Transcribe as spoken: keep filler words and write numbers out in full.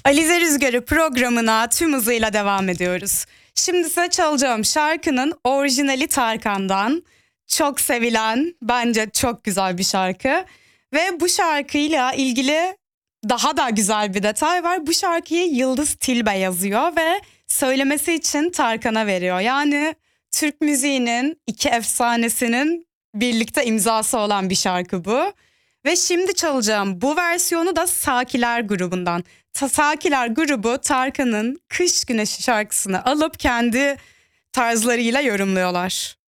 Alize Rüzgarı programına tüm hızıyla devam ediyoruz. Şimdi size çalacağım şarkının orijinali Tarkan'dan. Çok sevilen, bence çok güzel bir şarkı. Ve bu şarkıyla ilgili daha da güzel bir detay var. Bu şarkıyı Yıldız Tilbe yazıyor ve söylemesi için Tarkan'a veriyor. Yani Türk müziğinin iki efsanesinin birlikte imzası olan bir şarkı bu. Ve şimdi çalacağım bu versiyonu da Sakiler grubundan. Ta- Sakiler grubu Tarkan'ın Kış Güneşi şarkısını alıp kendi tarzlarıyla yorumluyorlar.